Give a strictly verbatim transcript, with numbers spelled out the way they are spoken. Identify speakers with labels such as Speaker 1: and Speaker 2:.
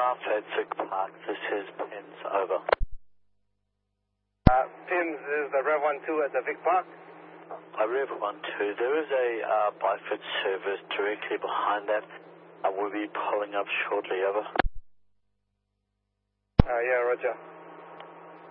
Speaker 1: Golf at Vic Park, this is Pins, over.
Speaker 2: Uh, Pins is the Rev one two at the Vic Park?
Speaker 1: Uh, Rev one two, there is a uh, Byford service directly behind that. Uh, we'll be pulling up shortly, over.
Speaker 2: Uh, yeah, roger.